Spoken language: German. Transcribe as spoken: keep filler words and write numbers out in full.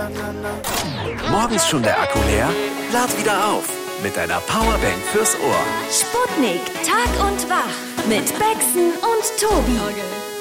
Morgens schon der Akku leer? Lad wieder auf mit deiner Powerbank fürs Ohr. Sputnik, Tag und Wach mit Bexen und Tobi.